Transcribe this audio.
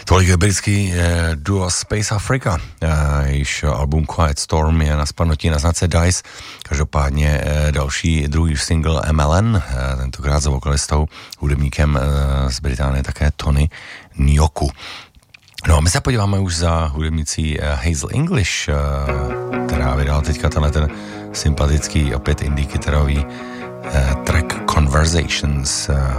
Tolik britský duo Space Africa, jejíž album Quiet Storm je na spadnutí na značce Dice. Každopádně další druhý single MLN, tentokrát s vokalistou, hudebníkem z Británie také Tony Njoku. No a my se podíváme už za hudebnicí Hazel English, která vydala teďka ten sympatický, opět indie kytarový track Conversations.